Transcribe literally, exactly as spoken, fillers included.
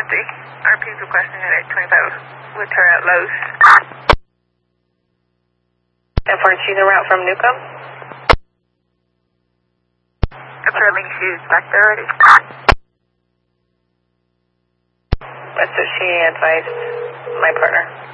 three. R P is requesting at eight twenty-five with her at Lowe's. And for choosing route from Newcomb? Apparently she's back there already. That's what she advised my partner.